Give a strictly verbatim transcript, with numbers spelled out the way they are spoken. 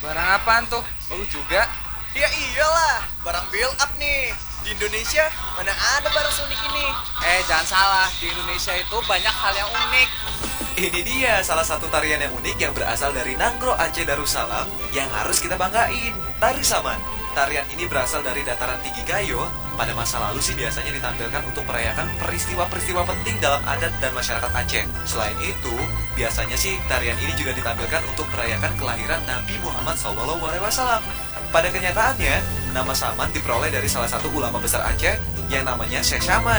Barang apaan tuh? Bagus juga. Ya iyalah, barang build up nih. Di Indonesia mana ada barang seunik ini? Eh, jangan salah. Di Indonesia itu banyak hal yang unik. Ini dia salah satu tarian yang unik yang berasal dari Nanggro Aceh Darussalam yang harus kita banggain, Tari Saman. Tarian ini berasal dari dataran tinggi Gayo. Pada masa lalu sih biasanya ditampilkan untuk merayakan peristiwa-peristiwa penting dalam adat dan masyarakat Aceh. Selain itu, biasanya sih tarian ini juga ditampilkan untuk merayakan kelahiran Nabi Muhammad shallallahu alaihi wasallam. Pada kenyataannya, nama Saman diperoleh dari salah satu ulama besar Aceh yang namanya Syekh Saman.